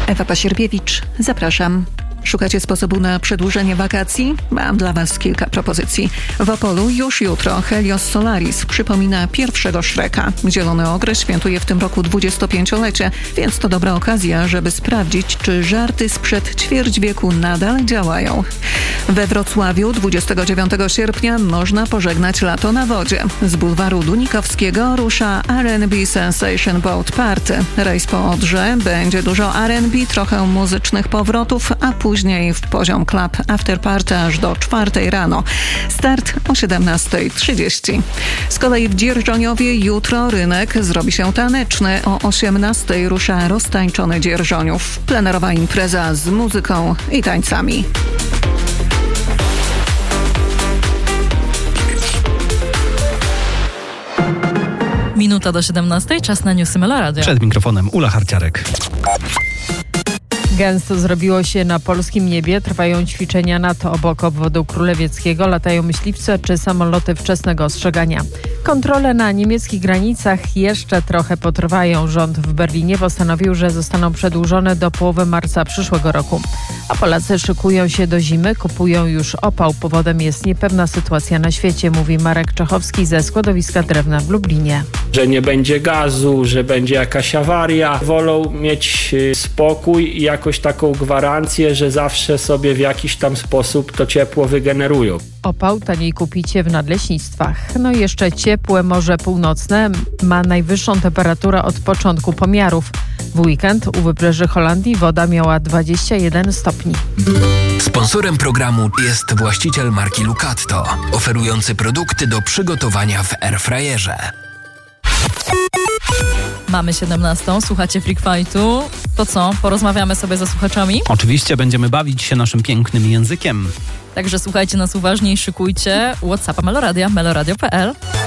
Ewa Pasierbiewicz, zapraszam. Szukacie sposobu na przedłużenie wakacji? Mam dla Was kilka propozycji. W Opolu już jutro Helios Solaris przypomina pierwszego Shreka. Zielony Ogres świętuje w tym roku 25-lecie, więc to dobra okazja, żeby sprawdzić, czy żarty sprzed ćwierć wieku nadal działają. We Wrocławiu 29 sierpnia można pożegnać lato na wodzie. Z bulwaru Dunikowskiego rusza R&B Sensation Boat Party. Rejs po Odrze, będzie dużo R&B, trochę muzycznych powrotów, a później w Poziom Club Afterparty aż do 4 rano. Start o 17:30. Z kolei w Dzierżoniowie jutro rynek zrobi się taneczny. O 18:00 rusza Roztańczony Dzierżoniów. Plenerowa impreza z muzyką i tańcami. Minuta do 17:00, czas na newsy Meloradio. Przed mikrofonem Ula Harciarek. Gęsto zrobiło się na polskim niebie. Trwają ćwiczenia NATO obok obwodu królewieckiego. Latają myśliwce czy samoloty wczesnego ostrzegania. Kontrole na niemieckich granicach jeszcze trochę potrwają. Rząd w Berlinie postanowił, że zostaną przedłużone do połowy marca przyszłego roku. A Polacy szykują się do zimy, kupują już opał. Powodem jest niepewna sytuacja na świecie, mówi Marek Czachowski ze składowiska drewna w Lublinie. Że nie będzie gazu, że będzie jakaś awaria. Wolą mieć spokój i jakoś taką gwarancję, że zawsze sobie w jakiś tam sposób to ciepło wygenerują. Opał taniej kupicie w nadleśnictwach. No i jeszcze ciepłe Morze Północne ma najwyższą temperaturę od początku pomiarów. W weekend u wybrzeży Holandii woda miała 21 stopni. Sponsorem programu jest właściciel marki Lucatto, oferujący produkty do przygotowania w airfryerze. Mamy 17:00, słuchacie Freak Fightu. To co, porozmawiamy sobie ze słuchaczami? Oczywiście będziemy bawić się naszym pięknym językiem. Także słuchajcie nas uważnie i szykujcie WhatsAppa Meloradia, meloradio.pl.